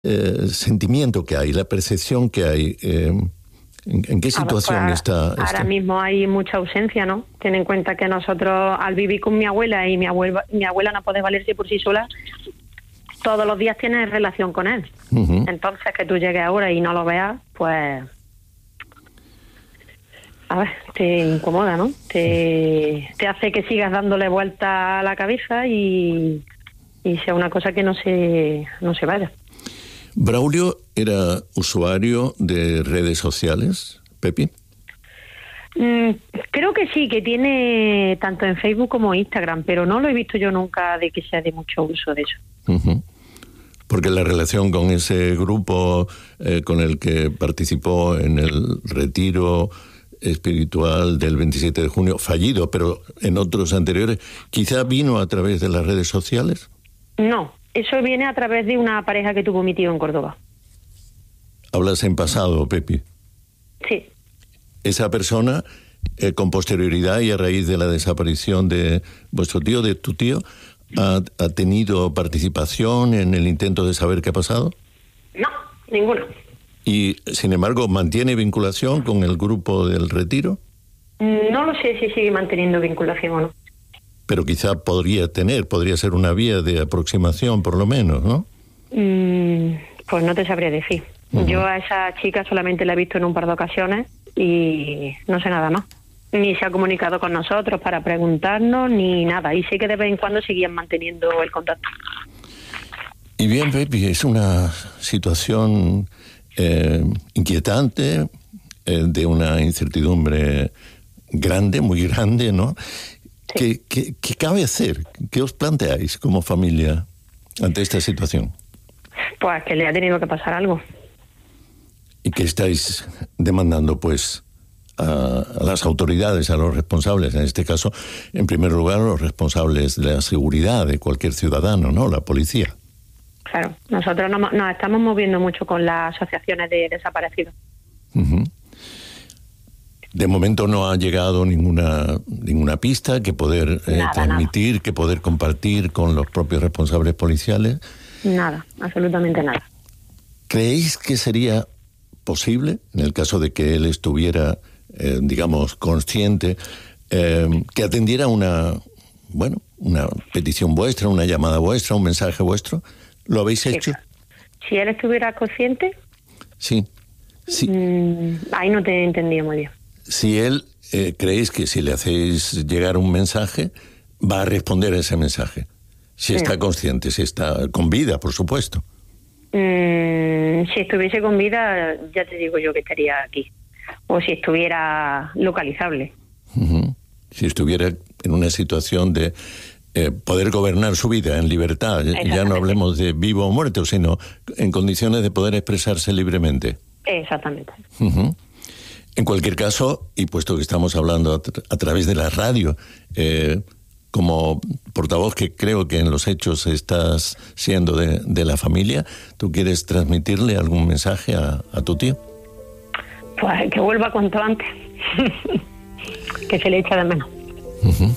sentimiento que hay, la percepción que hay. ¿En qué situación está? Ahora mismo hay mucha ausencia, ¿no? Ten en cuenta que nosotros, al vivir con mi abuela y mi abuela no puede valerse por sí sola, todos los días tienes relación con él. Uh-huh. Entonces, que tú llegues ahora y no lo veas, pues... A ver, te incomoda, ¿no? Te hace que sigas dándole vuelta a la cabeza y sea una cosa que no se vaya. ¿Braulio era usuario de redes sociales, Pepi? Creo que sí, que tiene tanto en Facebook como Instagram, pero no lo he visto yo nunca de que sea de mucho uso de eso. Uh-huh. Porque la relación con ese grupo con el que participó en el retiro espiritual del 27 de junio, fallido, pero en otros anteriores, ¿quizá vino a través de las redes sociales? No. Eso viene a través de una pareja que tuvo mi tío en Córdoba. ¿Hablas en pasado, Pepi? Sí. Esa persona, con posterioridad y a raíz de la desaparición de vuestro tío, de tu tío, ¿ha tenido participación en el intento de saber qué ha pasado? No, ninguna. ¿Y, sin embargo, mantiene vinculación con el grupo del retiro? No lo sé si sigue manteniendo vinculación o no. Pero quizá podría ser una vía de aproximación, por lo menos, ¿no? Pues no te sabría decir. Uh-huh. Yo a esa chica solamente la he visto en un par de ocasiones y no sé nada más. Ni se ha comunicado con nosotros para preguntarnos, ni nada. Y sé que de vez en cuando seguían manteniendo el contacto. Y bien, Pepi, es una situación inquietante, de una incertidumbre grande, muy grande, ¿no? Sí. ¿Qué cabe hacer? ¿Qué os planteáis como familia ante esta situación? Pues que le ha tenido que pasar algo. ¿Y qué estáis demandando, pues, a las autoridades, a los responsables? En este caso, en primer lugar, los responsables de la seguridad de cualquier ciudadano, ¿no? La policía. Claro, nosotros nos estamos moviendo mucho con las asociaciones de desaparecidos. Uh-huh. De momento no ha llegado ninguna pista que poder transmitir, nada. Que poder compartir con los propios responsables policiales. Nada, absolutamente nada. ¿Creéis que sería posible, en el caso de que él estuviera, digamos, consciente, que atendiera una petición vuestra, una llamada vuestra, un mensaje vuestro? ¿Lo habéis hecho? Si él estuviera consciente... Sí. Ahí no te he entendido muy bien. Si él, creéis que si le hacéis llegar un mensaje, va a responder a ese mensaje. Si está consciente, si está con vida, por supuesto. Si estuviese con vida, ya te digo yo que estaría aquí. O si estuviera localizable. Uh-huh. Si estuviera en una situación de poder gobernar su vida en libertad. Ya no hablemos de vivo o muerto, sino en condiciones de poder expresarse libremente. Exactamente. Uh-huh. En cualquier caso, y puesto que estamos hablando a través de la radio, como portavoz que creo que en los hechos estás siendo de la familia, ¿tú quieres transmitirle algún mensaje a tu tío? Pues que vuelva cuanto antes, que se le echa de menos. Uh-huh.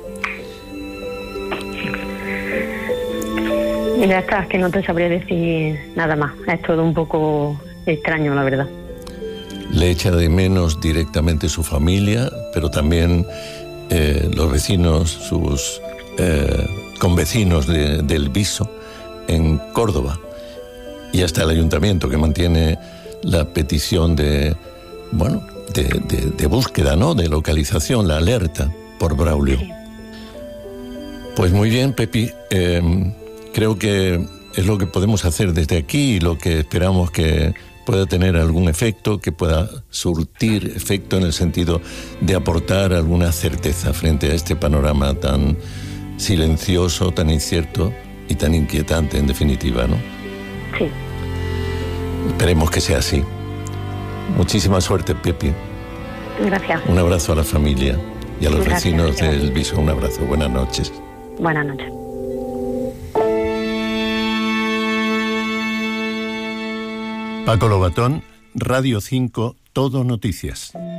Y ya está, que no te sabría decir nada más. Es todo un poco extraño, la verdad. Le echa de menos directamente su familia, pero también los vecinos, sus convecinos del Viso en Córdoba, y hasta el ayuntamiento, que mantiene la petición de búsqueda, ¿no? De localización, la alerta por Braulio. Sí. Pues muy bien, Pepi, creo que es lo que podemos hacer desde aquí y lo que esperamos que pueda tener algún efecto, que pueda surtir efecto en el sentido de aportar alguna certeza frente a este panorama tan silencioso, tan incierto y tan inquietante, en definitiva, ¿no? Sí. Esperemos que sea así. Muchísima suerte, Pepi. Gracias. Un abrazo a la familia y a los vecinos del Viso. Un abrazo. Buenas noches. Buenas noches. Paco Lobatón, Radio 5, Todo Noticias.